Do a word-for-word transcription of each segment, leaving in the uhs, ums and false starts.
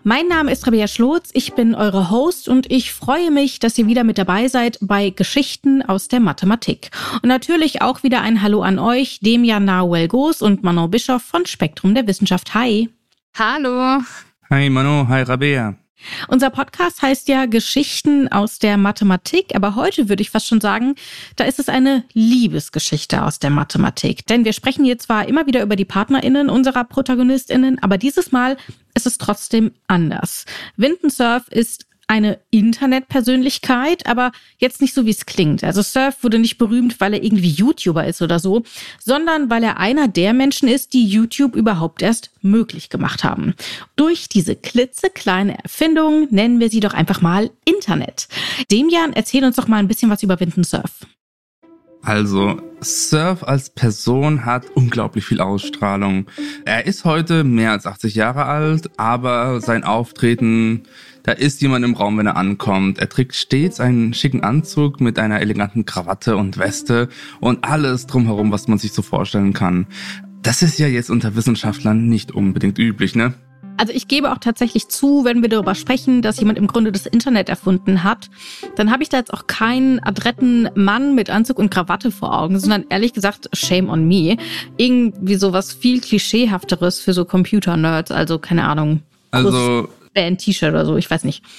Mein Name ist Rabea Schlotz, ich bin eure Host und ich freue mich, dass ihr wieder mit dabei seid bei Geschichten aus der Mathematik. Und natürlich auch wieder ein Hallo an euch, Demian Nahuel-Goos und Manon Bischoff von Spektrum der Wissenschaft. Hi. Hallo. Hi Manon, hi Rabea. Unser Podcast heißt ja Geschichten aus der Mathematik, aber heute würde ich fast schon sagen, da ist es eine Liebesgeschichte aus der Mathematik. Denn wir sprechen hier zwar immer wieder über die PartnerInnen unserer ProtagonistInnen, aber dieses Mal ist es trotzdem anders. Vinton Cerf ist eine Internetpersönlichkeit, aber jetzt nicht so, wie es klingt. Also Cerf wurde nicht berühmt, weil er irgendwie YouTuber ist oder so, sondern weil er einer der Menschen ist, die YouTube überhaupt erst möglich gemacht haben. Durch diese klitzekleine Erfindung nennen wir sie doch einfach mal Internet. Demian, erzähl uns doch mal ein bisschen was über Vinton Cerf. Also, Cerf als Person hat unglaublich viel Ausstrahlung. Er ist heute mehr als achtzig Jahre alt, aber sein Auftreten, da ist jemand im Raum, wenn er ankommt. Er trägt stets einen schicken Anzug mit einer eleganten Krawatte und Weste und alles drumherum, was man sich so vorstellen kann. Das ist ja jetzt unter Wissenschaftlern nicht unbedingt üblich, ne? Also ich gebe auch tatsächlich zu, wenn wir darüber sprechen, dass jemand im Grunde das Internet erfunden hat, dann habe ich da jetzt auch keinen adretten Mann mit Anzug und Krawatte vor Augen, sondern ehrlich gesagt, shame on me. Irgendwie sowas viel Klischeehafteres für so Computer-Nerds, also keine Ahnung. Also ein T-Shirt oder so, ich weiß nicht.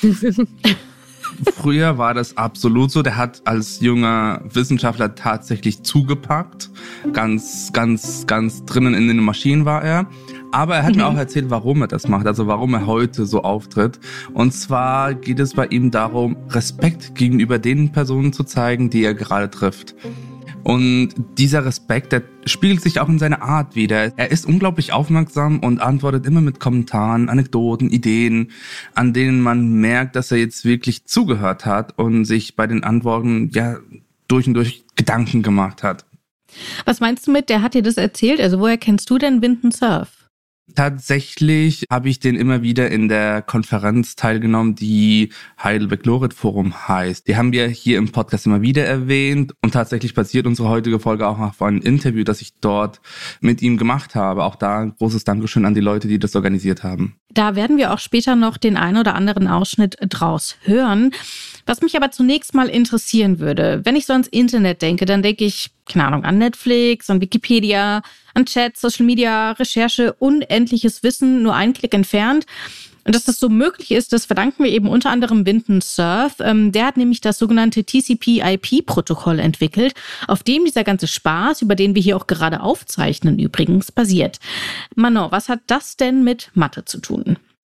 Früher war das absolut so. Der hat als junger Wissenschaftler tatsächlich zugepackt. Ganz, ganz, ganz drinnen in den Maschinen war er. Aber er hat mhm. mir auch erzählt, warum er das macht, also warum er heute so auftritt. Und zwar geht es bei ihm darum, Respekt gegenüber den Personen zu zeigen, die er gerade trifft. Und dieser Respekt, der spiegelt sich auch in seiner Art wider. Er ist unglaublich aufmerksam und antwortet immer mit Kommentaren, Anekdoten, Ideen, an denen man merkt, dass er jetzt wirklich zugehört hat und sich bei den Antworten ja durch und durch Gedanken gemacht hat. Was meinst du mit, der hat dir das erzählt? Also woher kennst du denn Vinton Cerf? Tatsächlich habe ich den immer wieder in der Konferenz teilgenommen, die Heidelberg-Loret-Forum heißt. Die haben wir hier im Podcast immer wieder erwähnt und tatsächlich basiert unsere heutige Folge auch auf einem Interview, das ich dort mit ihm gemacht habe. Auch da ein großes Dankeschön an die Leute, die das organisiert haben. Da werden wir auch später noch den einen oder anderen Ausschnitt draus hören. Was mich aber zunächst mal interessieren würde, wenn ich so ans Internet denke, dann denke ich, keine Ahnung, an Netflix, an Wikipedia, an Chat, Social Media, Recherche, unendliches Wissen, nur einen Klick entfernt. Und dass das so möglich ist, das verdanken wir eben unter anderem Vinton Cerf. Ähm, der hat nämlich das sogenannte T C P I P-Protokoll entwickelt, auf dem dieser ganze Spaß, über den wir hier auch gerade aufzeichnen, übrigens basiert. Manon, was hat das denn mit Mathe zu tun?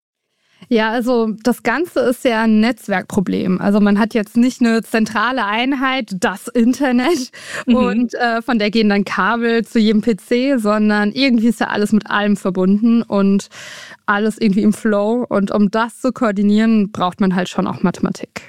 Ja, also das Ganze ist ja ein Netzwerkproblem. Also man hat jetzt nicht eine zentrale Einheit, das Internet, mhm. und äh, von der gehen dann Kabel zu jedem P C, sondern irgendwie ist ja alles mit allem verbunden und alles irgendwie im Flow. Und um das zu koordinieren, braucht man halt schon auch Mathematik.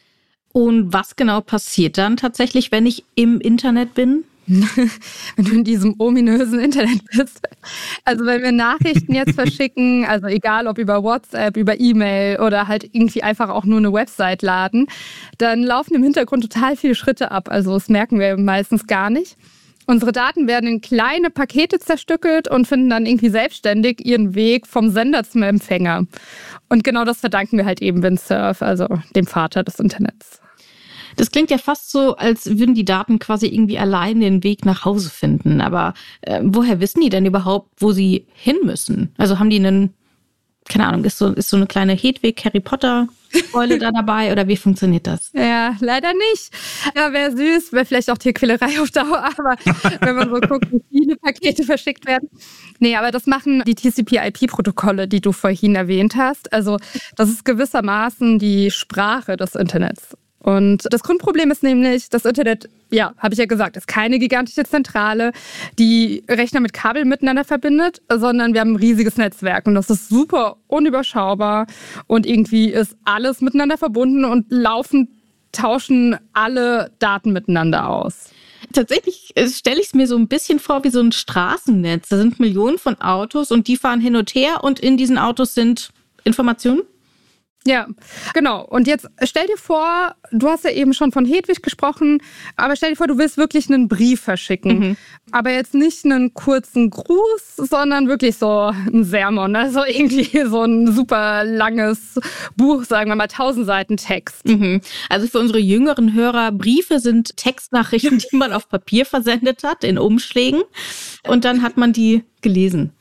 Und was genau passiert dann tatsächlich, wenn ich im Internet bin? Wenn du in diesem ominösen Internet bist. Also wenn wir Nachrichten jetzt verschicken, also egal ob über WhatsApp, über E-Mail oder halt irgendwie einfach auch nur eine Website laden, dann laufen im Hintergrund total viele Schritte ab. Also das merken wir meistens gar nicht. Unsere Daten werden in kleine Pakete zerstückelt und finden dann irgendwie selbstständig ihren Weg vom Sender zum Empfänger. Und genau das verdanken wir halt eben Vinton Cerf, also dem Vater des Internets. Das klingt ja fast so, als würden die Daten quasi irgendwie allein den Weg nach Hause finden. Aber äh, woher wissen die denn überhaupt, wo sie hin müssen? Also haben die einen, keine Ahnung, ist so, ist so eine kleine Hedwig-Harry Potter-Eule da dabei oder wie funktioniert das? Ja, leider nicht. Ja, wäre süß, wäre vielleicht auch Tierquälerei auf Dauer, aber wenn man so guckt, wie viele Pakete verschickt werden. Nee, aber das machen die T C P I P-Protokolle, die du vorhin erwähnt hast. Also das ist gewissermaßen die Sprache des Internets. Und das Grundproblem ist nämlich, das Internet, ja, habe ich ja gesagt, ist keine gigantische Zentrale, die Rechner mit Kabel miteinander verbindet, sondern wir haben ein riesiges Netzwerk und das ist super unüberschaubar und irgendwie ist alles miteinander verbunden und laufend tauschen alle Daten miteinander aus. Tatsächlich stelle ich es mir so ein bisschen vor wie so ein Straßennetz. Da sind Millionen von Autos und die fahren hin und her und in diesen Autos sind Informationen? Ja, genau. Und jetzt stell dir vor, du hast ja eben schon von Hedwig gesprochen, aber stell dir vor, du willst wirklich einen Brief verschicken. Mhm. Aber jetzt nicht einen kurzen Gruß, sondern wirklich so ein Sermon. Also irgendwie so ein super langes Buch, sagen wir mal tausend Seiten Text. Mhm. Also für unsere jüngeren Hörer, Briefe sind Textnachrichten, die man auf Papier versendet hat, in Umschlägen. Und dann hat man die gelesen.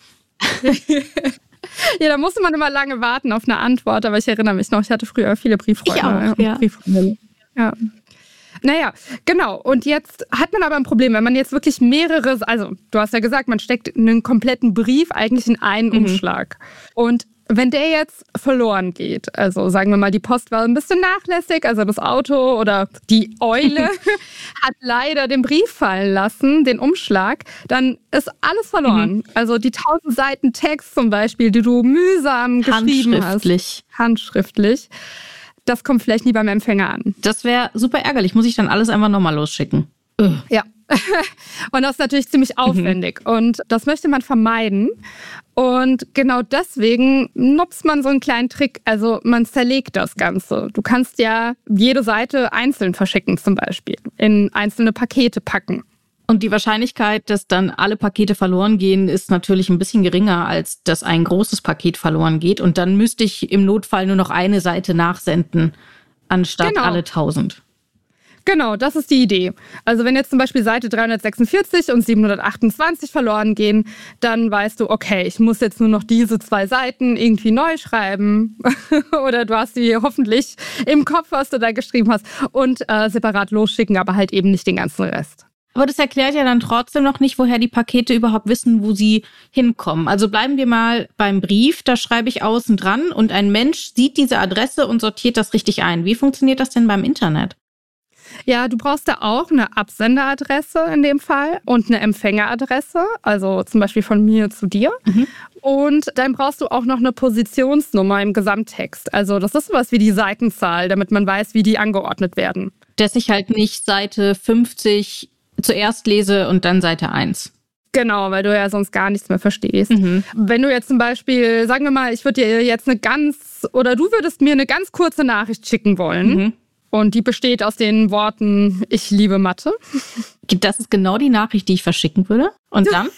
Ja, da musste man immer lange warten auf eine Antwort, aber ich erinnere mich noch, ich hatte früher viele Brieffreunde. Ich auch, ja. Brieffreunde. Ja. Naja, genau. Und jetzt hat man aber ein Problem, wenn man jetzt wirklich mehrere, also du hast ja gesagt, man steckt einen kompletten Brief eigentlich in einen mhm. Umschlag. Und wenn der jetzt verloren geht, also sagen wir mal, die Post war ein bisschen nachlässig, also das Auto oder die Eule hat leider den Brief fallen lassen, den Umschlag, dann ist alles verloren. Mhm. Also die tausend Seiten Text zum Beispiel, die du mühsam geschrieben handschriftlich. hast. Handschriftlich. Das kommt vielleicht nie beim Empfänger an. Das wäre super ärgerlich. Muss ich dann alles einfach nochmal losschicken? Ugh. Ja. Und das ist natürlich ziemlich aufwendig. Mhm. Und das möchte man vermeiden. Und genau deswegen nutzt man so einen kleinen Trick. Also man zerlegt das Ganze. Du kannst ja jede Seite einzeln verschicken zum Beispiel. In einzelne Pakete packen. Und die Wahrscheinlichkeit, dass dann alle Pakete verloren gehen, ist natürlich ein bisschen geringer, als dass ein großes Paket verloren geht. Und dann müsste ich im Notfall nur noch eine Seite nachsenden, anstatt genau. alle tausend. Genau, das ist die Idee. Also wenn jetzt zum Beispiel Seite dreihundertsechsundvierzig und siebenhundertachtundzwanzig verloren gehen, dann weißt du, okay, ich muss jetzt nur noch diese zwei Seiten irgendwie neu schreiben. Oder du hast sie hoffentlich im Kopf, was du da geschrieben hast, und äh, separat losschicken, aber halt eben nicht den ganzen Rest. Aber das erklärt ja dann trotzdem noch nicht, woher die Pakete überhaupt wissen, wo sie hinkommen. Also bleiben wir mal beim Brief, da schreibe ich außen dran und ein Mensch sieht diese Adresse und sortiert das richtig ein. Wie funktioniert das denn beim Internet? Ja, du brauchst da auch eine Absenderadresse in dem Fall und eine Empfängeradresse, also zum Beispiel von mir zu dir. Mhm. Und dann brauchst du auch noch eine Positionsnummer im Gesamttext. Also das ist sowas wie die Seitenzahl, damit man weiß, wie die angeordnet werden. Dass ich halt nicht Seite fünfzig zuerst lese und dann Seite eins. Genau, weil du ja sonst gar nichts mehr verstehst. Mhm. Wenn du jetzt zum Beispiel, sagen wir mal, ich würde dir jetzt eine ganz, oder du würdest mir eine ganz kurze Nachricht schicken wollen. Mhm. Und die besteht aus den Worten, ich liebe Mathe. Das ist genau die Nachricht, die ich verschicken würde. Und dann?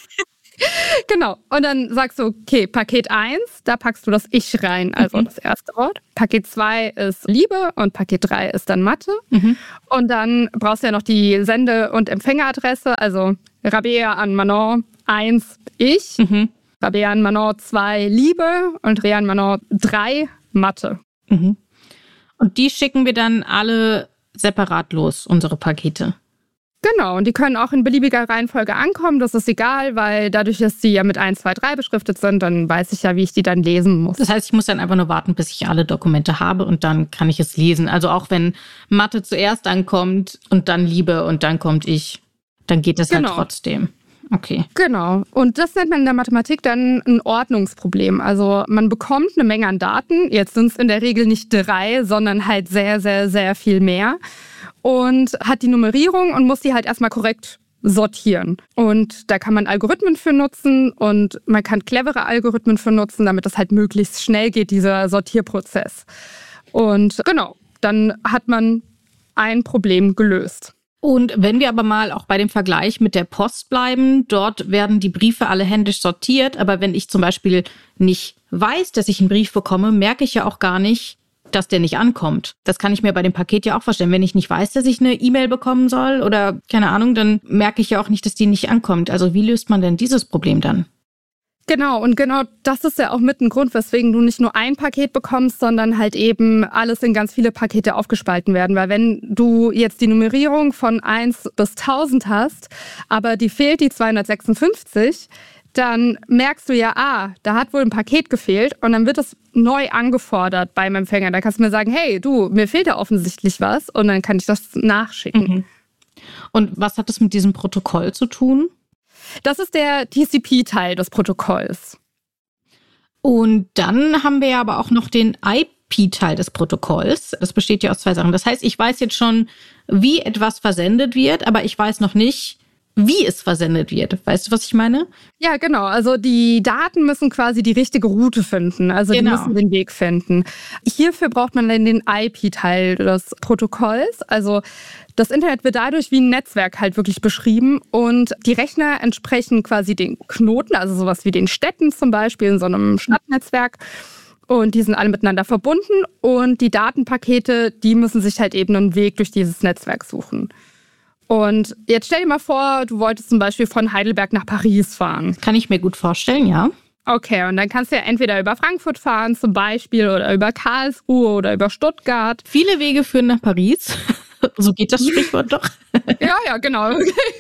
Genau. Und dann sagst du, okay, Paket eins, da packst du das Ich rein, also mhm. das erste Wort. Paket zwei ist Liebe und Paket drei ist dann Mathe. Mhm. Und dann brauchst du ja noch die Sende- und Empfängeradresse, also Rabea an Manon eins, Ich. Mhm. Rabea an Manon zwei, Liebe und Rea an Manon drei, Mathe. Mhm. Und die schicken wir dann alle separat los, unsere Pakete. Genau, und die können auch in beliebiger Reihenfolge ankommen. Das ist egal, weil dadurch, dass sie ja mit eins, zwei, drei beschriftet sind, dann weiß ich ja, wie ich die dann lesen muss. Das heißt, ich muss dann einfach nur warten, bis ich alle Dokumente habe und dann kann ich es lesen. Also auch wenn Mathe zuerst ankommt und dann Liebe und dann kommt Ich, dann geht das genau. halt trotzdem. Okay. Genau. Und das nennt man in der Mathematik dann ein Ordnungsproblem. Also man bekommt eine Menge an Daten. Jetzt sind es in der Regel nicht drei, sondern halt sehr, sehr, sehr viel mehr. Und hat die Nummerierung und muss die halt erstmal korrekt sortieren. Und da kann man Algorithmen für nutzen und man kann clevere Algorithmen für nutzen, damit das halt möglichst schnell geht, dieser Sortierprozess. Und genau, dann hat man ein Problem gelöst. Und wenn wir aber mal auch bei dem Vergleich mit der Post bleiben, dort werden die Briefe alle händisch sortiert. Aber wenn ich zum Beispiel nicht weiß, dass ich einen Brief bekomme, merke ich ja auch gar nicht, dass der nicht ankommt. Das kann ich mir bei dem Paket ja auch vorstellen. Wenn ich nicht weiß, dass ich eine E-Mail bekommen soll oder keine Ahnung, dann merke ich ja auch nicht, dass die nicht ankommt. Also wie löst man denn dieses Problem dann? Genau, und genau das ist ja auch mit ein Grund, weswegen du nicht nur ein Paket bekommst, sondern halt eben alles in ganz viele Pakete aufgespalten werden. Weil wenn du jetzt die Nummerierung von eins bis tausend hast, aber die fehlt die zweihundertsechsundfünfzig, dann merkst du ja, ah, da hat wohl ein Paket gefehlt und dann wird es neu angefordert beim Empfänger. Da kannst du mir sagen, hey, du, mir fehlt ja offensichtlich was und dann kann ich das nachschicken. Mhm. Und was hat das mit diesem Protokoll zu tun? Das ist der T C P-Teil des Protokolls. Und dann haben wir ja aber auch noch den I P-Teil des Protokolls. Das besteht ja aus zwei Sachen. Das heißt, ich weiß jetzt schon, wie etwas versendet wird, aber ich weiß noch nicht, wie es versendet wird. Weißt du, was ich meine? Ja, genau. Also die Daten müssen quasi die richtige Route finden. Also Genau. Die müssen den Weg finden. Hierfür braucht man dann den I P-Teil des Protokolls. Also das Internet wird dadurch wie ein Netzwerk halt wirklich beschrieben. Und die Rechner entsprechen quasi den Knoten, also sowas wie den Städten zum Beispiel in so einem Stadtnetzwerk. Und die sind alle miteinander verbunden. Und die Datenpakete, die müssen sich halt eben einen Weg durch dieses Netzwerk suchen. Und jetzt stell dir mal vor, du wolltest zum Beispiel von Heidelberg nach Paris fahren. Kann ich mir gut vorstellen, ja. Okay, und dann kannst du ja entweder über Frankfurt fahren zum Beispiel oder über Karlsruhe oder über Stuttgart. Viele Wege führen nach Paris. So geht das Sprichwort doch. Ja, ja, genau.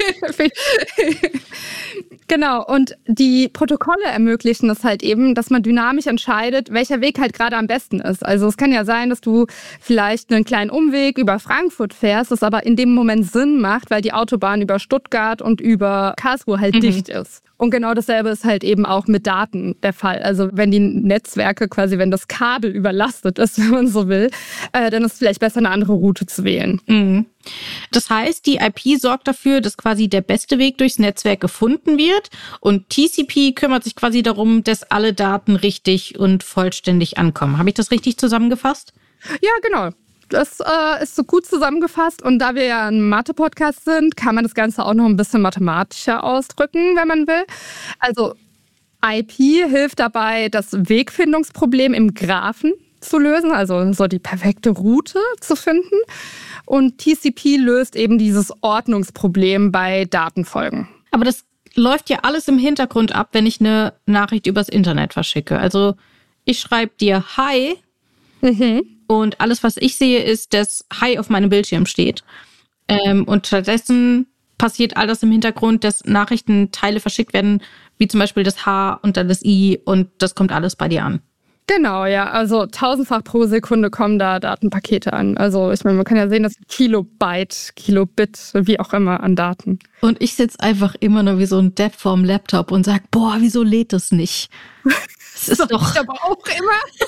Genau, und die Protokolle ermöglichen es halt eben, dass man dynamisch entscheidet, welcher Weg halt gerade am besten ist. Also es kann ja sein, dass du vielleicht einen kleinen Umweg über Frankfurt fährst, das aber in dem Moment Sinn macht, weil die Autobahn über Stuttgart und über Karlsruhe halt mhm. dicht ist. Und genau dasselbe ist halt eben auch mit Daten der Fall. Also wenn die Netzwerke quasi, wenn das Kabel überlastet ist, wenn man so will, äh, dann ist es vielleicht besser, eine andere Route zu wählen. Mhm. Das heißt, die I P sorgt dafür, dass quasi der beste Weg durchs Netzwerk gefunden wird und T C P kümmert sich quasi darum, dass alle Daten richtig und vollständig ankommen. Habe ich das richtig zusammengefasst? Ja, genau. Das äh, ist so gut zusammengefasst und da wir ja ein Mathe-Podcast sind, kann man das Ganze auch noch ein bisschen mathematischer ausdrücken, wenn man will. Also I P hilft dabei, das Wegfindungsproblem im Graphen zu lösen, also so die perfekte Route zu finden. Und T C P löst eben dieses Ordnungsproblem bei Datenfolgen. Aber das läuft ja alles im Hintergrund ab, wenn ich eine Nachricht übers Internet verschicke. Also ich schreibe dir Hi mhm. und alles, was ich sehe, ist, dass Hi auf meinem Bildschirm steht. Ähm, und stattdessen passiert all das im Hintergrund, dass Nachrichtenteile verschickt werden, wie zum Beispiel das H und dann das I und das kommt alles bei dir an. Genau, ja. Also tausendfach pro Sekunde kommen da Datenpakete an. Also ich meine, man kann ja sehen, dass Kilobyte, Kilobit, wie auch immer an Daten. Und ich sitze einfach immer nur wie so ein Depp vorm Laptop und sag, boah, wieso lädt das nicht? Das ist so, doch... Ich aber auch immer.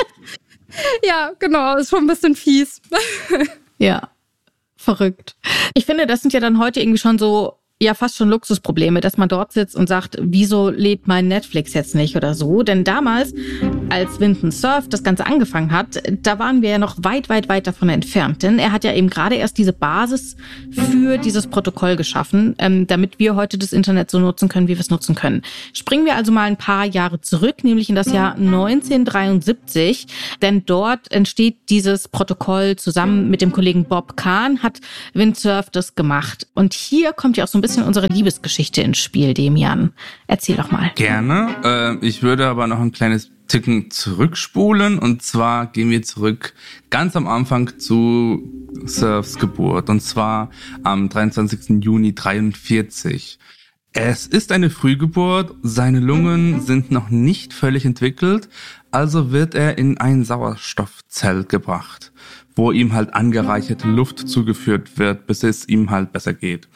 Ja, genau, ist schon ein bisschen fies. Ja, verrückt. Ich finde, das sind ja dann heute irgendwie schon so... ja fast schon Luxusprobleme, dass man dort sitzt und sagt, wieso lädt mein Netflix jetzt nicht oder so. Denn damals, als Vinton Cerf das Ganze angefangen hat, da waren wir ja noch weit, weit, weit davon entfernt. Denn er hat ja eben gerade erst diese Basis für dieses Protokoll geschaffen, ähm, damit wir heute das Internet so nutzen können, wie wir es nutzen können. Springen wir also mal ein paar Jahre zurück, nämlich in das Jahr neunzehnhundertdreiundsiebzig. Denn dort entsteht dieses Protokoll zusammen mit dem Kollegen Bob Kahn, hat Vint Cerf das gemacht. Und hier kommt ja auch so ein bisschen unsere Liebesgeschichte ins Spiel, Demian. Erzähl doch mal. Gerne. Äh, ich würde aber noch ein kleines Ticken zurückspulen. Und zwar gehen wir zurück ganz am Anfang zu Cerfs Geburt. Und zwar am dreiundzwanzigsten Juni dreiundvierzig. Es ist eine Frühgeburt. Seine Lungen sind noch nicht völlig entwickelt. Also wird er in ein Sauerstoffzelt gebracht, wo ihm halt angereicherte Luft zugeführt wird, bis es ihm halt besser geht.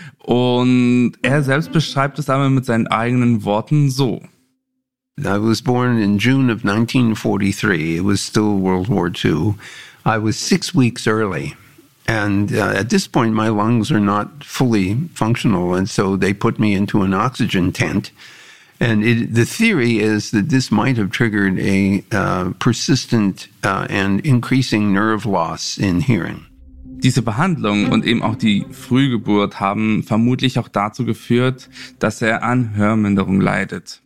Und er selbst beschreibt es aber mit seinen eigenen Worten so. I was born in June of nineteen forty-three. It was still World War Two. I was six weeks early. And uh, at this point, my lungs are not fully functional. And so they put me into an oxygen tent. And it, the theory is that this might have triggered a uh, persistent uh, and increasing nerve loss in hearing. Diese Behandlung und eben auch die Frühgeburt haben vermutlich auch dazu geführt, dass er an Hörminderung leidet.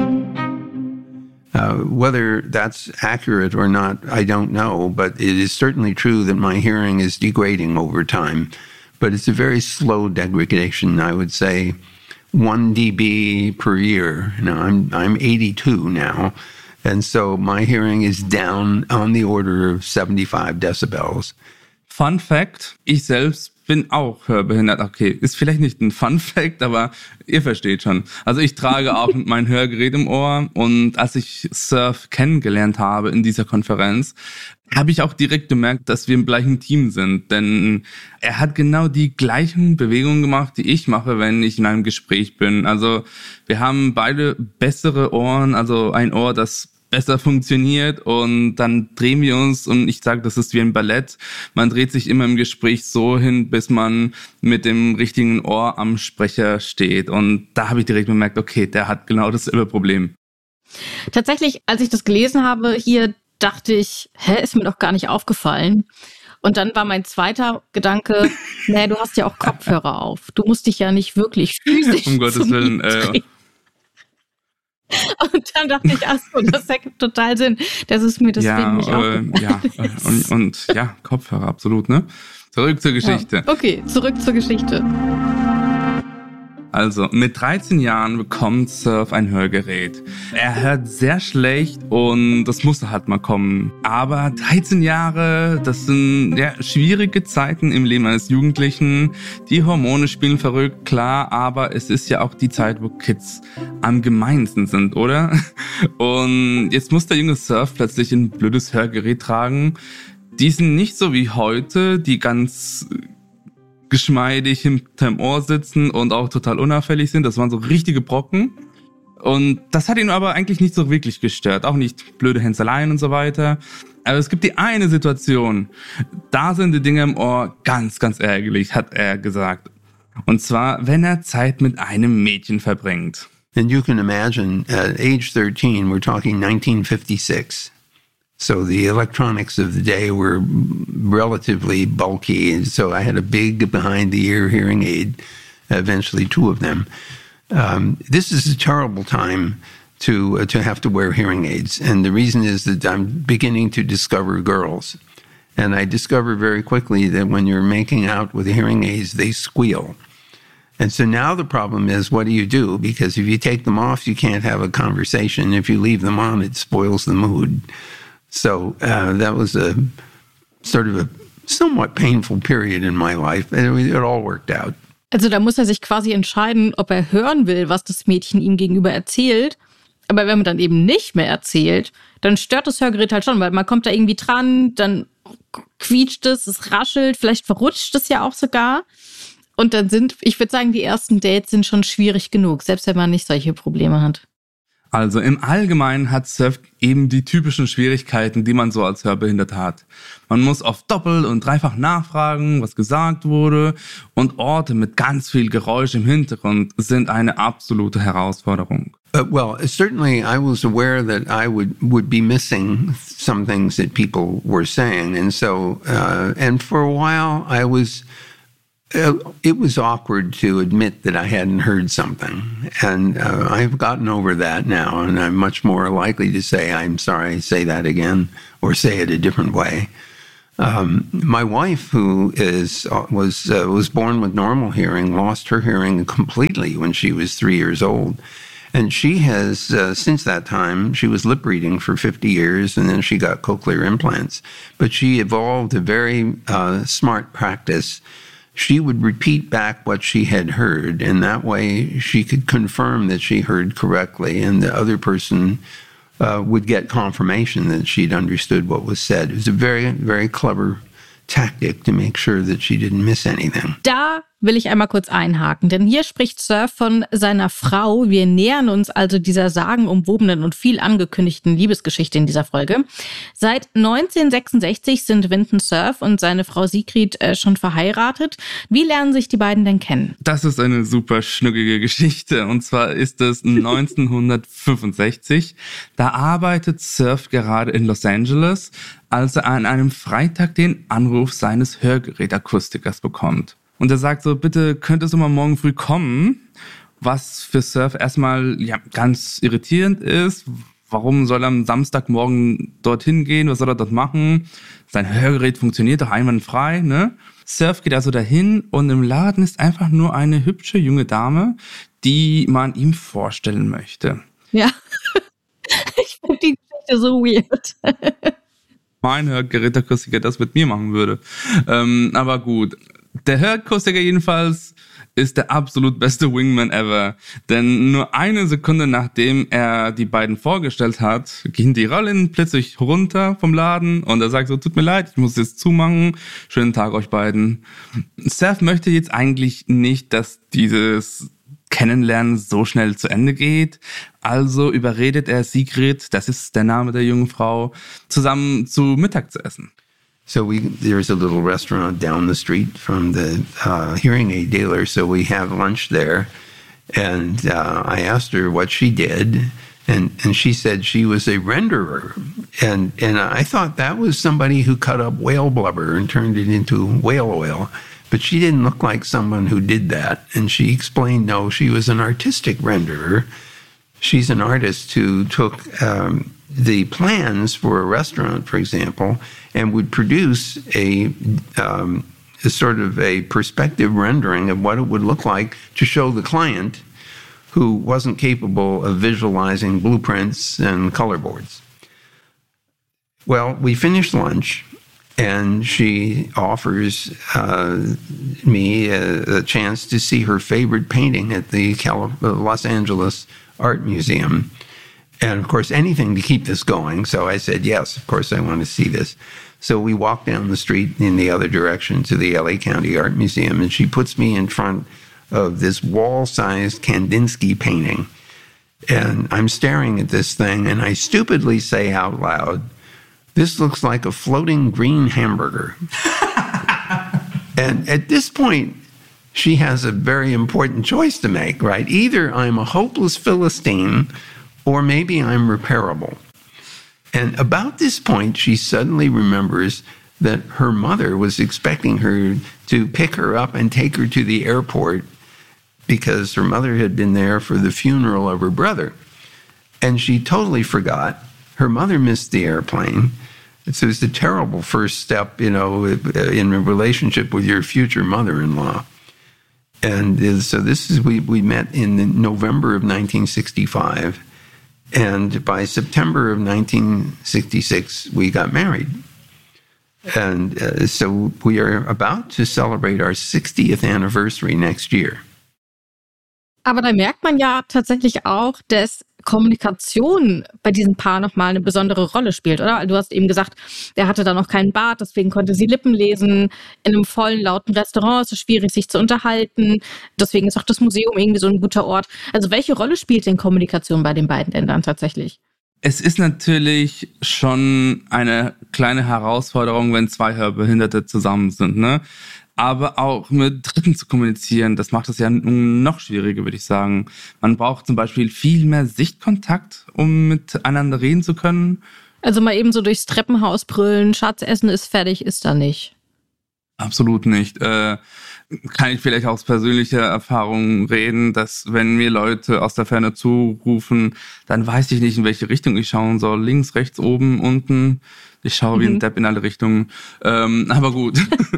Uh, whether that's accurate or not, I don't know, but it is certainly true that my hearing is degrading over time. But it's a very slow degradation. I would say one decibel per year. Now, I'm I'm eighty-two now, and so my hearing is down on the order of seventy-five decibels. Fun Fact, ich selbst bin auch hörbehindert. Okay, ist vielleicht nicht ein Fun Fact, aber ihr versteht schon. Also ich trage auch mein Hörgerät im Ohr und als ich Cerf kennengelernt habe in dieser Konferenz, habe ich auch direkt gemerkt, dass wir im gleichen Team sind. Denn er hat genau die gleichen Bewegungen gemacht, die ich mache, wenn ich in einem Gespräch bin. Also wir haben beide bessere Ohren, also ein Ohr, das besser funktioniert und dann drehen wir uns und ich sage, das ist wie ein Ballett. Man dreht sich immer im Gespräch so hin, bis man mit dem richtigen Ohr am Sprecher steht und da habe ich direkt bemerkt, okay, der hat genau dasselbe Problem. Tatsächlich, als ich das gelesen habe, hier dachte ich, hä, ist mir doch gar nicht aufgefallen. Und dann war mein zweiter Gedanke, naja, du hast ja auch Kopfhörer auf. Du musst dich ja nicht wirklich physisch um Gottes Willen, äh, und dann dachte ich, ach so, das ergibt total Sinn. Das ist mir deswegen ja, nicht aufgefallen. Äh, ja, und, und ja, Kopfhörer, absolut, ne? Zurück zur Geschichte. Ja. Okay, zurück zur Geschichte. Also, mit dreizehn Jahren bekommt Surf ein Hörgerät. Er hört sehr schlecht und das musste halt mal kommen. Aber dreizehn Jahre, das sind ja schwierige Zeiten im Leben eines Jugendlichen. Die Hormone spielen verrückt, klar, aber es ist ja auch die Zeit, wo Kids am gemeinsten sind, oder? Und jetzt muss der junge Surf plötzlich ein blödes Hörgerät tragen. Die sind nicht so wie heute, die ganz geschmeidig hinterm Ohr sitzen und auch total unauffällig sind. Das waren so richtige Brocken. Und das hat ihn aber eigentlich nicht so wirklich gestört. Auch nicht blöde Hänzeleien und so weiter. Aber es gibt die eine Situation, da sind die Dinge im Ohr ganz, ganz ärgerlich, hat er gesagt. Und zwar, wenn er Zeit mit einem Mädchen verbringt. And you can imagine, at age thirteen, we're talking nineteen fifty-six. So the electronics of the day were relatively bulky. And so I had a big behind-the-ear hearing aid, eventually two of them. Um, this is a terrible time to uh, to have to wear hearing aids. And the reason is that I'm beginning to discover girls. And I discover very quickly that when you're making out with the hearing aids, they squeal. And so now the problem is, what do you do? Because if you take them off, you can't have a conversation. If you leave them on, it spoils the mood. So uh, that was a sort of a somewhat painful period in my life. And it, it all worked out. Also da muss er sich quasi entscheiden, ob er hören will, was das Mädchen ihm gegenüber erzählt. Aber wenn man dann eben nicht mehr erzählt, dann stört das Hörgerät halt schon, weil man kommt da irgendwie dran, dann quietscht es, es raschelt, vielleicht verrutscht es ja auch sogar. Und dann sind, ich würde sagen, die ersten Dates sind schon schwierig genug, selbst wenn man nicht solche Probleme hat. Also im Allgemeinen hat Surf eben die typischen Schwierigkeiten, die man so als Hörbehindert hat. Man muss oft doppelt und dreifach nachfragen, was gesagt wurde, und Orte mit ganz viel Geräusch im Hintergrund sind eine absolute Herausforderung. Uh, well, certainly I was aware that I would, would be missing some things that people were saying. And so, uh, and for a while I was... Uh, it was awkward to admit that I hadn't heard something. And uh, I've gotten over that now, and I'm much more likely to say, I'm sorry, say that again, or say it a different way. Um, my wife, who is uh, was uh, was born with normal hearing, lost her hearing completely when she was three years old. And she has, uh, since that time, she was lip reading for fifty years, and then she got cochlear implants. But she evolved a very uh, smart practice. She would repeat back what she had heard, and that way she could confirm that she heard correctly, and the other person uh, would get confirmation that she'd understood what was said. It was a very, very clever tactic to make sure that she didn't miss anything. Da will ich einmal kurz einhaken, denn hier spricht Surf von seiner Frau. Wir nähern uns also dieser sagenumwobenen und viel angekündigten Liebesgeschichte in dieser Folge. Seit neunzehnhundertsechsundsechzig sind Vinton Cerf und seine Frau Sigrid äh, schon verheiratet. Wie lernen sich die beiden denn kennen? Das ist eine super schnuckige Geschichte, und zwar ist es neunzehnhundertfünfundsechzig. Da arbeitet Surf gerade in Los Angeles, als er an einem Freitag den Anruf seines Hörgerätakustikers bekommt. Und er sagt so, bitte könntest du mal morgen früh kommen, was für Surf erstmal ja, ganz irritierend ist. Warum soll er am Samstagmorgen dorthin gehen? Was soll er dort machen? Sein Hörgerät funktioniert doch einwandfrei, ne? Surf geht also dahin, und im Laden ist einfach nur eine hübsche junge Dame, die man ihm vorstellen möchte. Ja, ich finde die Geschichte so weird. Mein Hörgerätakustiker das mit mir machen würde. Ähm, aber gut. Der Hörgerätakustiker jedenfalls ist der absolut beste Wingman ever. Denn nur eine Sekunde nachdem er die beiden vorgestellt hat, gehen die Rollen plötzlich runter vom Laden, und er sagt so, tut mir leid, ich muss jetzt zumachen. Schönen Tag euch beiden. Surf möchte jetzt eigentlich nicht, dass dieses Kennenlernen so schnell zu Ende geht. Also überredet er Sigrid, das ist der Name der jungen Frau, zusammen zu Mittag zu essen. So we there's a little restaurant down the street from the uh, hearing aid dealer, so we have lunch there. And uh, I asked her what she did, and, and she said she was a renderer. And, and I thought that was somebody who cut up whale blubber and turned it into whale oil. But she didn't look like someone who did that. And she explained, no, she was an artistic renderer. She's an artist who took um, the plans for a restaurant, for example, and would produce a, um, a sort of a perspective rendering of what it would look like to show the client who wasn't capable of visualizing blueprints and color boards. Well, we finished lunch, and she offers uh, me a, a chance to see her favorite painting at the Cali- Los Angeles Art Museum. And of course, anything to keep this going. So I said, yes, of course I want to see this. So we walked down the street in the other direction to the L A County Art Museum, and she puts me in front of this wall-sized Kandinsky painting. And I'm staring at this thing, and I stupidly say out loud, "This looks like a floating green hamburger." And at this point, she has a very important choice to make, right? Either I'm a hopeless Philistine, or maybe I'm repairable. And about this point, she suddenly remembers that her mother was expecting her to pick her up and take her to the airport because her mother had been there for the funeral of her brother. And she totally forgot. Her mother missed the airplane. So it's a terrible first step, you know, in a relationship with your future mother-in-law. And so this is, we, we met in November of nineteen sixty-five. And by September of nineteen sixty-six, we got married. And uh, so we are about to celebrate our sixtieth anniversary next year. Aber da merkt man ja tatsächlich auch, dass Kommunikation bei diesem Paar nochmal eine besondere Rolle spielt, oder? Du hast eben gesagt, der hatte da noch keinen Bart, deswegen konnte sie Lippen lesen. In einem vollen, lauten Restaurant ist es schwierig, sich zu unterhalten. Deswegen ist auch das Museum irgendwie so ein guter Ort. Also welche Rolle spielt denn Kommunikation bei den beiden Ländern tatsächlich? Es ist natürlich schon eine kleine Herausforderung, wenn zwei Hörbehinderte zusammen sind, ne? Aber auch mit Dritten zu kommunizieren, das macht es ja noch schwieriger, würde ich sagen. Man braucht zum Beispiel viel mehr Sichtkontakt, um miteinander reden zu können. Also mal eben so durchs Treppenhaus brüllen, Schatz, Essen ist fertig, ist da nicht. Absolut nicht. Äh, kann ich vielleicht aus persönlicher Erfahrung reden, dass wenn mir Leute aus der Ferne zurufen, dann weiß ich nicht, in welche Richtung ich schauen soll. Links, rechts, oben, unten. Ich schaue wie ein Depp in alle Richtungen. Ähm, aber gut.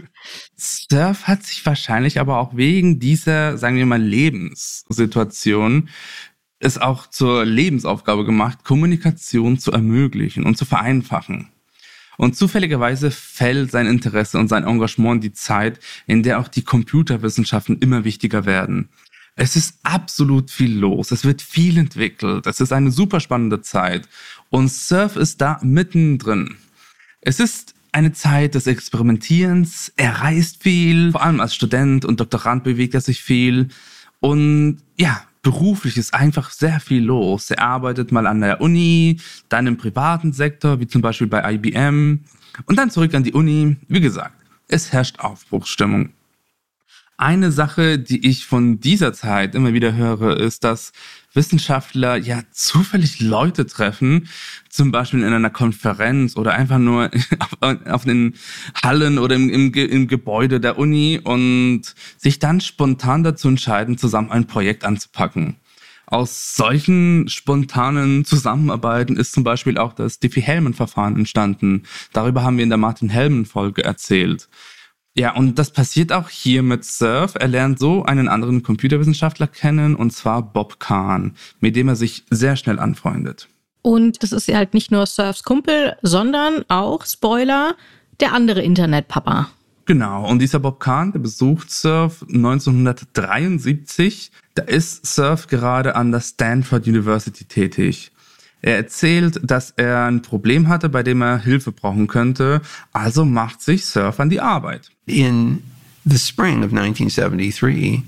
Surf hat sich wahrscheinlich aber auch wegen dieser, sagen wir mal, Lebenssituation es auch zur Lebensaufgabe gemacht, Kommunikation zu ermöglichen und zu vereinfachen. Und zufälligerweise fällt sein Interesse und sein Engagement in die Zeit, in der auch die Computerwissenschaften immer wichtiger werden. Es ist absolut viel los, es wird viel entwickelt, es ist eine super spannende Zeit und Surf ist da mittendrin. Es ist eine Zeit des Experimentierens, er reist viel, vor allem als Student und Doktorand bewegt er sich viel und ja, beruflich ist einfach sehr viel los. Er arbeitet mal an der Uni, dann im privaten Sektor, wie zum Beispiel bei I B M und dann zurück an die Uni. Wie gesagt, es herrscht Aufbruchsstimmung. Eine Sache, die ich von dieser Zeit immer wieder höre, ist, dass Wissenschaftler ja zufällig Leute treffen, zum Beispiel in einer Konferenz oder einfach nur auf, auf den Hallen oder im, im, im Gebäude der Uni und sich dann spontan dazu entscheiden, zusammen ein Projekt anzupacken. Aus solchen spontanen Zusammenarbeiten ist zum Beispiel auch das Diffie-Hellman-Verfahren entstanden. Darüber haben wir in der Martin-Hellman-Folge erzählt. Ja, und das passiert auch hier mit Surf. Er lernt so einen anderen Computerwissenschaftler kennen, und zwar Bob Kahn, mit dem er sich sehr schnell anfreundet. Und das ist ja halt nicht nur Surfs Kumpel, sondern auch, Spoiler, der andere Internetpapa. Genau, und dieser Bob Kahn, der besucht Surf neunzehnhundertdreiundsiebzig. Da ist Surf gerade an der Stanford University tätig. Er erzählt, dass er ein Problem hatte, bei dem er Hilfe brauchen könnte, also macht sich Surf an die Arbeit. In the spring of nineteen seventy-three,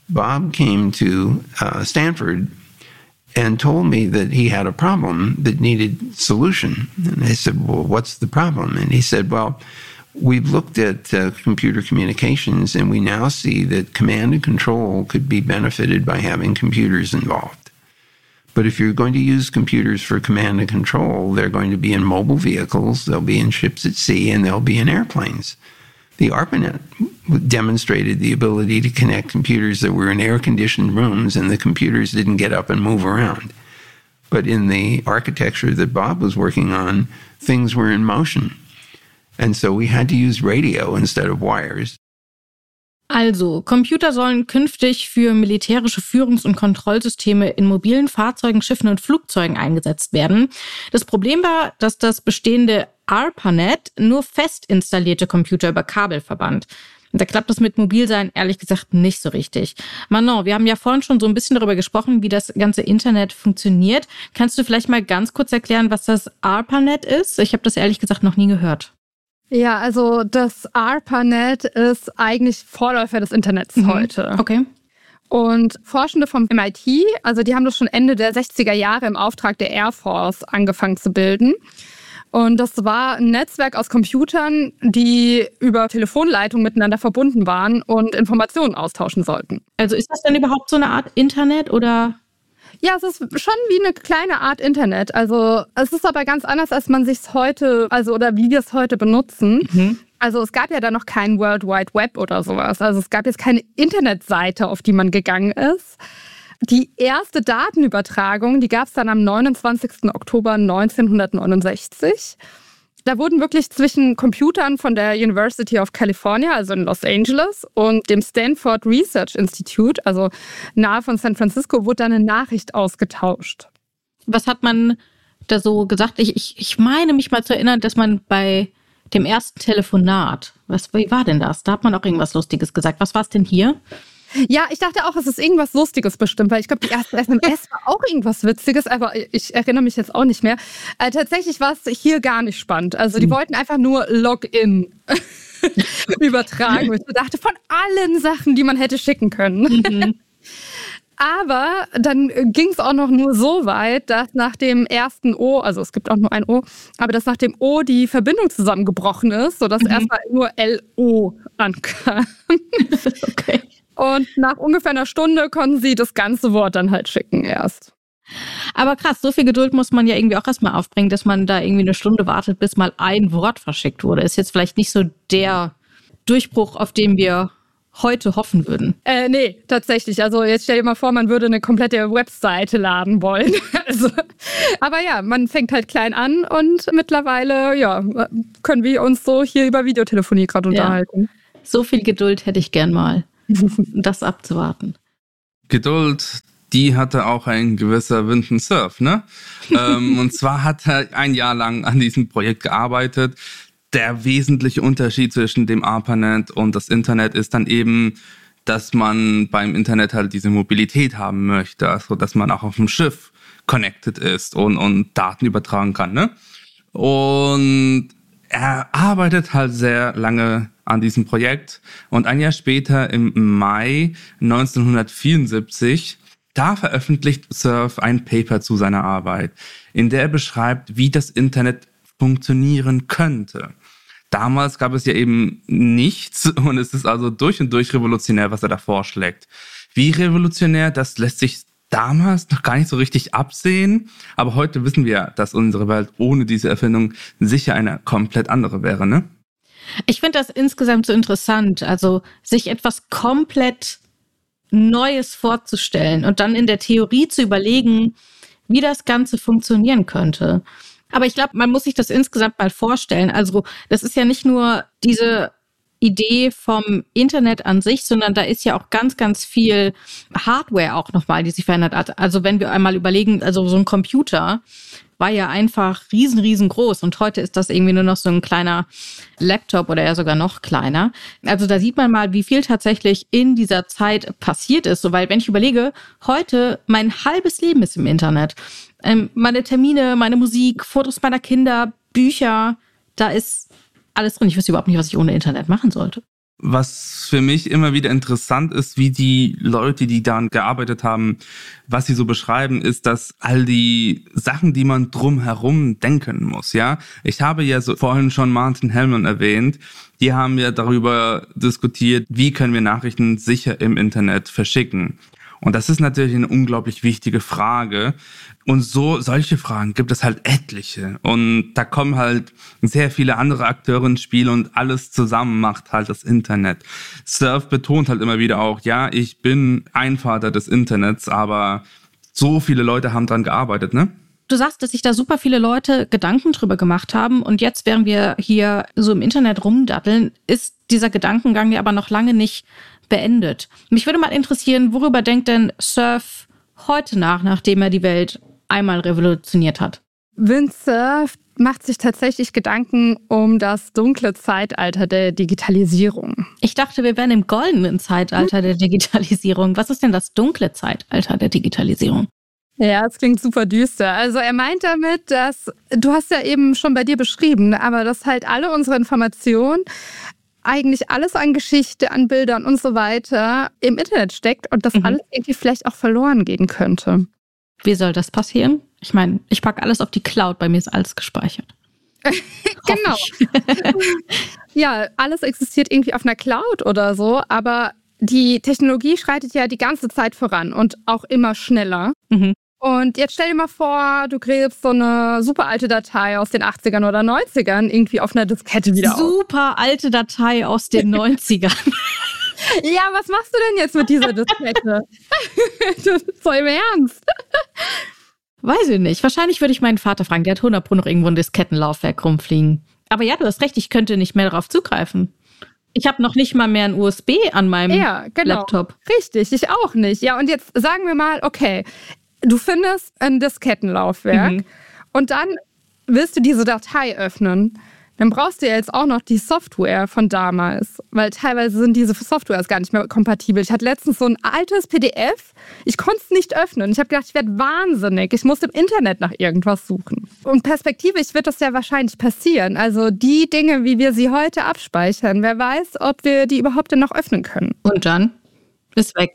Bob came to uh, Stanford and told me that he had a problem that needed solution. And I said, well, what's the problem? And he said, well, we've looked at uh, computer communications, and we now see that command and control could be benefited by having computers involved. But if you're going to use computers for command and control, they're going to be in mobile vehicles, they'll be in ships at sea, and they'll be in airplanes. The ARPANET demonstrated the ability to connect computers that were in air-conditioned rooms, and the computers didn't get up and move around. But in the architecture that Bob was working on, things were in motion. And so we had to use radio instead of wires. Also, Computer sollen künftig für militärische Führungs- und Kontrollsysteme in mobilen Fahrzeugen, Schiffen und Flugzeugen eingesetzt werden. Das Problem war, dass das bestehende ARPANET nur fest installierte Computer über Kabel verband. Und da klappt das mit Mobilsein ehrlich gesagt nicht so richtig. Manon, wir haben ja vorhin schon so ein bisschen darüber gesprochen, wie das ganze Internet funktioniert. Kannst du vielleicht mal ganz kurz erklären, was das ARPANET ist? Ich habe das ehrlich gesagt noch nie gehört. Ja, also das ARPANET ist eigentlich Vorläufer des Internets mhm. heute. Okay. Und Forschende vom M I T, also die haben das schon Ende der sechziger Jahre im Auftrag der Air Force angefangen zu bilden. Und das war ein Netzwerk aus Computern, die über Telefonleitungen miteinander verbunden waren und Informationen austauschen sollten. Also ist das denn überhaupt so eine Art Internet oder? Ja, es ist schon wie eine kleine Art Internet. Also es ist aber ganz anders, als man sich heute, also oder wie wir es heute benutzen. Mhm. Also es gab ja da noch kein World Wide Web oder sowas. Also es gab jetzt keine Internetseite, auf die man gegangen ist. Die erste Datenübertragung, die gab es dann am neunundzwanzigsten Oktober neunzehnhundertneunundsechzig. Da wurden wirklich zwischen Computern von der University of California, also in Los Angeles, und dem Stanford Research Institute, also nahe von San Francisco, wurde dann eine Nachricht ausgetauscht. Was hat man da so gesagt? Ich, ich, ich meine mich mal zu erinnern, dass man bei dem ersten Telefonat, was, wie war denn das? Da hat man auch irgendwas Lustiges gesagt. Was war es denn hier? Ja, ich dachte auch, es ist irgendwas Lustiges bestimmt, weil ich glaube, die erste S M S war auch irgendwas Witziges, aber ich erinnere mich jetzt auch nicht mehr. Äh, tatsächlich war es hier gar nicht spannend. Also die hm. wollten einfach nur Login übertragen. Ich dachte, von allen Sachen, die man hätte schicken können. Mhm. Aber dann ging es auch noch nur so weit, dass nach dem ersten O, also es gibt auch nur ein O, aber dass nach dem O die Verbindung zusammengebrochen ist, sodass mhm. erstmal nur L O ankam. Okay. Und nach ungefähr einer Stunde konnten sie das ganze Wort dann halt schicken erst. Aber krass, so viel Geduld muss man ja irgendwie auch erstmal aufbringen, dass man da irgendwie eine Stunde wartet, bis mal ein Wort verschickt wurde. Ist jetzt vielleicht nicht so der Durchbruch, auf den wir heute hoffen würden. Äh, nee, tatsächlich. Also jetzt stell dir mal vor, man würde eine komplette Webseite laden wollen. Also, aber ja, man fängt halt klein an und mittlerweile ja, können wir uns so hier über Videotelefonie gerade unterhalten. Ja. So viel Geduld hätte ich gern mal. Das abzuwarten. Geduld, die hatte auch ein gewisser Winton Cerf, ne? ähm, und zwar hat er ein Jahr lang an diesem Projekt gearbeitet. Der wesentliche Unterschied zwischen dem ARPANET und das Internet ist dann eben, dass man beim Internet halt diese Mobilität haben möchte, also dass man auch auf dem Schiff connected ist und, und Daten übertragen kann, ne? Und er arbeitet halt sehr lange an diesem Projekt und ein Jahr später, im Mai neunzehnhundertvierundsiebzig, da veröffentlicht Cerf ein Paper zu seiner Arbeit, in der er beschreibt, wie das Internet funktionieren könnte. Damals gab es ja eben nichts und es ist also durch und durch revolutionär, was er da vorschlägt. Wie revolutionär, das lässt sich damals noch gar nicht so richtig absehen, aber heute wissen wir, dass unsere Welt ohne diese Erfindung sicher eine komplett andere wäre, ne? Ich finde das insgesamt so interessant, also sich etwas komplett Neues vorzustellen und dann in der Theorie zu überlegen, wie das Ganze funktionieren könnte. Aber ich glaube, man muss sich das insgesamt mal vorstellen. Also das ist ja nicht nur diese Idee vom Internet an sich, sondern da ist ja auch ganz, ganz viel Hardware auch nochmal, die sich verändert hat. Also wenn wir einmal überlegen, also so ein Computer war ja einfach riesen, riesengroß und heute ist das irgendwie nur noch so ein kleiner Laptop oder ja sogar noch kleiner. Also da sieht man mal, wie viel tatsächlich in dieser Zeit passiert ist. So, weil wenn ich überlege, heute mein halbes Leben ist im Internet. Ähm, meine Termine, meine Musik, Fotos meiner Kinder, Bücher, da ist alles drin. Ich wüsste überhaupt nicht, was ich ohne Internet machen sollte. Was für mich immer wieder interessant ist, wie die Leute, die daran gearbeitet haben, was sie so beschreiben, ist, dass all die Sachen, die man drumherum denken muss, ja. Ich habe ja so vorhin schon Martin Hellman erwähnt. Die haben ja darüber diskutiert, wie können wir Nachrichten sicher im Internet verschicken. Und das ist natürlich eine unglaublich wichtige Frage. Und so solche Fragen gibt es halt etliche. Und da kommen halt sehr viele andere Akteure ins Spiel und alles zusammen macht halt das Internet. Cerf betont halt immer wieder auch, ja, ich bin ein Vater des Internets, aber so viele Leute haben dran gearbeitet, ne? Du sagst, dass sich da super viele Leute Gedanken drüber gemacht haben und jetzt, während wir hier so im Internet rumdatteln, ist dieser Gedankengang ja aber noch lange nicht beendet. Mich würde mal interessieren, worüber denkt denn Cerf heute nach, nachdem er die Welt einmal revolutioniert hat? Vint Cerf macht sich tatsächlich Gedanken um das dunkle Zeitalter der Digitalisierung. Ich dachte, wir wären im goldenen Zeitalter der Digitalisierung. Was ist denn das dunkle Zeitalter der Digitalisierung? Ja, es klingt super düster. Also er meint damit, dass, du hast ja eben schon bei dir beschrieben, aber dass halt alle unsere Informationen, eigentlich alles an Geschichte, an Bildern und so weiter im Internet steckt und das mhm. alles irgendwie vielleicht auch verloren gehen könnte. Wie soll das passieren? Ich meine, ich packe alles auf die Cloud, bei mir ist alles gespeichert. Genau. Ja, alles existiert irgendwie auf einer Cloud oder so, aber die Technologie schreitet ja die ganze Zeit voran und auch immer schneller. Mhm. Und jetzt stell dir mal vor, du gräbst so eine super alte Datei aus den achtzigern oder neunzigern irgendwie auf einer Diskette wieder auf. Super alte Datei aus den neunzigern. Ja, was machst du denn jetzt mit dieser Diskette? So im Ernst? Weiß ich nicht. Wahrscheinlich würde ich meinen Vater fragen. Der hat hundert Pro noch irgendwo ein Diskettenlaufwerk rumfliegen. Aber ja, du hast recht, ich könnte nicht mehr darauf zugreifen. Ich habe noch nicht mal mehr ein U S B an meinem ja, genau. Laptop. Richtig, ich auch nicht. Ja, und jetzt sagen wir mal, okay, du findest ein Diskettenlaufwerk mhm. und dann willst du diese Datei öffnen. Dann brauchst du ja jetzt auch noch die Software von damals, weil teilweise sind diese Softwares gar nicht mehr kompatibel. Ich hatte letztens so ein altes P D F, ich konnte es nicht öffnen. Ich habe gedacht, ich werde wahnsinnig. Ich muss im Internet nach irgendwas suchen. Und perspektivisch wird das ja wahrscheinlich passieren. Also die Dinge, wie wir sie heute abspeichern, wer weiß, ob wir die überhaupt denn noch öffnen können. Und dann ist weg.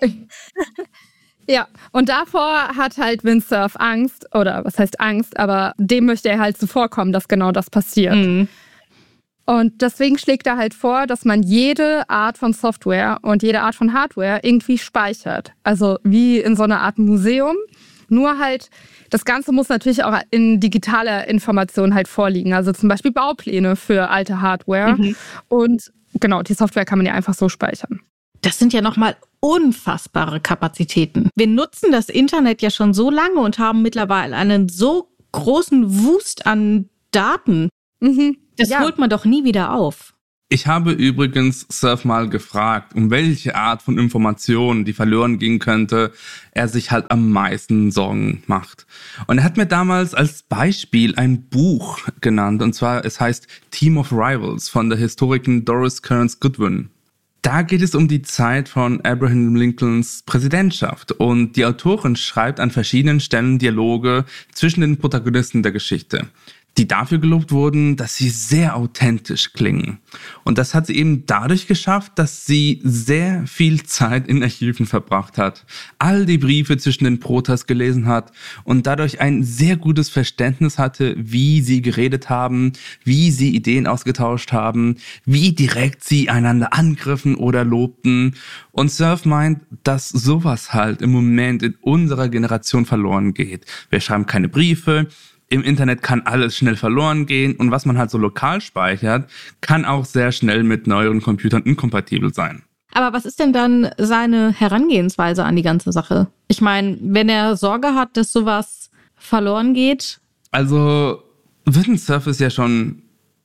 Ja, und davor hat halt Vint Cerf Angst, oder was heißt Angst, aber dem möchte er halt zuvorkommen, dass genau das passiert. Mhm. Und deswegen schlägt er halt vor, dass man jede Art von Software und jede Art von Hardware irgendwie speichert. Also wie in so einer Art Museum. Nur halt, das Ganze muss natürlich auch in digitaler Information halt vorliegen. Also zum Beispiel Baupläne für alte Hardware. Mhm. Und genau, die Software kann man ja einfach so speichern. Das sind ja nochmal unfassbare Kapazitäten. Wir nutzen das Internet ja schon so lange und haben mittlerweile einen so großen Wust an Daten. Mhm. Das ja. holt man doch nie wieder auf. Ich habe übrigens Cerf mal gefragt, um welche Art von Informationen, die verloren gehen könnte, er sich halt am meisten Sorgen macht. Und er hat mir damals als Beispiel ein Buch genannt, und zwar, es heißt Team of Rivals von der Historikerin Doris Kearns Goodwin. Da geht es um die Zeit von Abraham Lincolns Präsidentschaft und die Autorin schreibt an verschiedenen Stellen Dialoge zwischen den Protagonisten der Geschichte, die dafür gelobt wurden, dass sie sehr authentisch klingen. Und das hat sie eben dadurch geschafft, dass sie sehr viel Zeit in Archiven verbracht hat, all die Briefe zwischen den Protas gelesen hat und dadurch ein sehr gutes Verständnis hatte, wie sie geredet haben, wie sie Ideen ausgetauscht haben, wie direkt sie einander angriffen oder lobten. Und Cerf meint, dass sowas halt im Moment in unserer Generation verloren geht. Wir schreiben keine Briefe. Im Internet kann alles schnell verloren gehen und was man halt so lokal speichert, kann auch sehr schnell mit neueren Computern inkompatibel sein. Aber was ist denn dann seine Herangehensweise an die ganze Sache? Ich meine, wenn er Sorge hat, dass sowas verloren geht? Also, Vint Cerf ist ja schon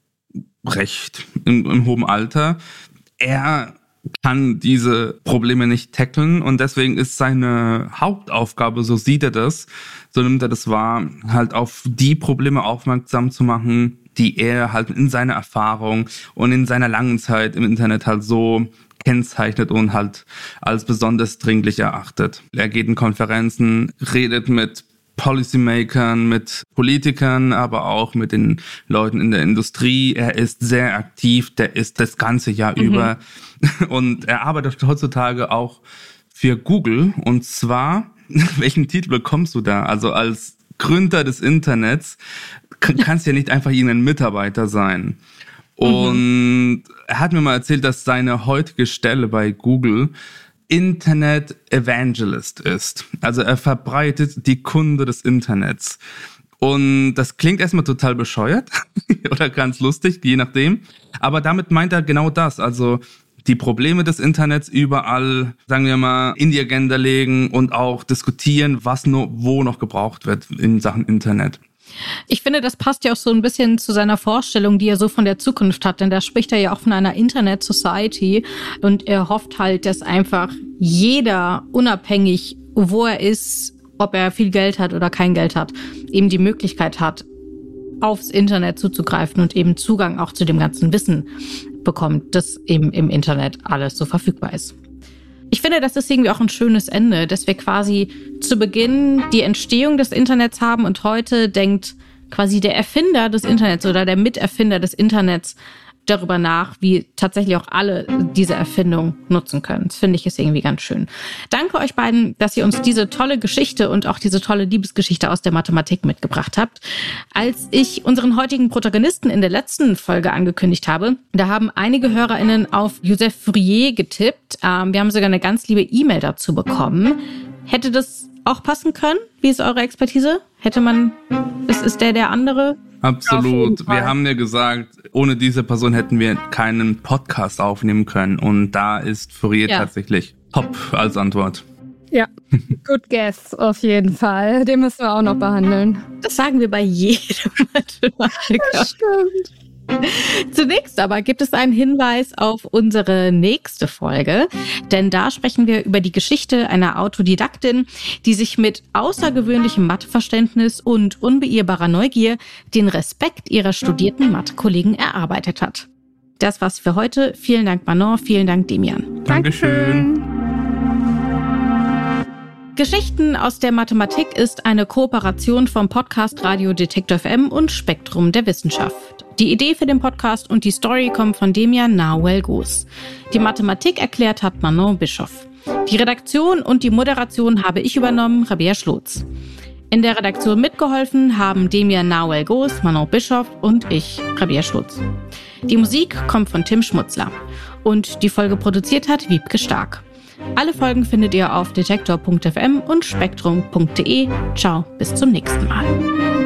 recht im, im hohen Alter. Er kann diese Probleme nicht tackeln und deswegen ist seine Hauptaufgabe, so sieht er das, so nimmt er das wahr, halt auf die Probleme aufmerksam zu machen, die er halt in seiner Erfahrung und in seiner langen Zeit im Internet halt so kennzeichnet und halt als besonders dringlich erachtet. Er geht in Konferenzen, redet mit Policymakern, mit Politikern, aber auch mit den Leuten in der Industrie. Er ist sehr aktiv, der ist das ganze Jahr mhm. über. Und er arbeitet heutzutage auch für Google. Und zwar, welchen Titel bekommst du da? Also als Gründer des Internets kannst du ja nicht einfach irgendein Mitarbeiter sein. Und mhm. er hat mir mal erzählt, dass seine heutige Stelle bei Google Internet Evangelist ist. Also er verbreitet die Kunde des Internets. Und das klingt erstmal total bescheuert oder ganz lustig, je nachdem. Aber damit meint er genau das. Also die Probleme des Internets überall, sagen wir mal, in die Agenda legen und auch diskutieren, was nur wo noch gebraucht wird in Sachen Internet. Ich finde, das passt ja auch so ein bisschen zu seiner Vorstellung, die er so von der Zukunft hat. Denn da spricht er ja auch von einer Internet Society. Und er hofft halt, dass einfach jeder, unabhängig wo er ist, ob er viel Geld hat oder kein Geld hat, eben die Möglichkeit hat, aufs Internet zuzugreifen und eben Zugang auch zu dem ganzen Wissen bekommt, das eben im Internet alles so verfügbar ist. Ich finde, das ist irgendwie auch ein schönes Ende, dass wir quasi zu Beginn die Entstehung des Internets haben und heute denkt quasi der Erfinder des Internets oder der Miterfinder des Internets darüber nach, wie tatsächlich auch alle diese Erfindung nutzen können. Das finde ich ist irgendwie ganz schön. Danke euch beiden, dass ihr uns diese tolle Geschichte und auch diese tolle Liebesgeschichte aus der Mathematik mitgebracht habt. Als ich unseren heutigen Protagonisten in der letzten Folge angekündigt habe, da haben einige HörerInnen auf Joseph Fourier getippt. Ähm, wir haben sogar eine ganz liebe E-Mail dazu bekommen. Hätte das auch passen können? Wie ist eure Expertise? Hätte man, ist, ist der der andere? Absolut. Wir haben ja gesagt, ohne diese Person hätten wir keinen Podcast aufnehmen können. Und da ist Fourier ja. tatsächlich top als Antwort. Ja, good guess auf jeden Fall. Den müssen wir auch noch behandeln. Das sagen wir bei jedem Mathematiker. Das stimmt. Zunächst aber gibt es einen Hinweis auf unsere nächste Folge, denn da sprechen wir über die Geschichte einer Autodidaktin, die sich mit außergewöhnlichem Matheverständnis und unbeirrbarer Neugier den Respekt ihrer studierten Mathe-Kollegen erarbeitet hat. Das war's für heute. Vielen Dank Manon, vielen Dank Demian. Dankeschön. Geschichten aus der Mathematik ist eine Kooperation vom Podcast Radio Detektor F M und Spektrum der Wissenschaft. Die Idee für den Podcast und die Story kommen von Demian Nahuel-Goos. Die Mathematik erklärt hat Manon Bischoff. Die Redaktion und die Moderation habe ich übernommen, Rabea Schlotz. In der Redaktion mitgeholfen haben Demian Nahuel-Goos, Manon Bischoff und ich, Rabea Schlotz. Die Musik kommt von Tim Schmutzler. Und die Folge produziert hat Wiebke Stark. Alle Folgen findet ihr auf detektor punkt f m und spektrum punkt de. Ciao, bis zum nächsten Mal.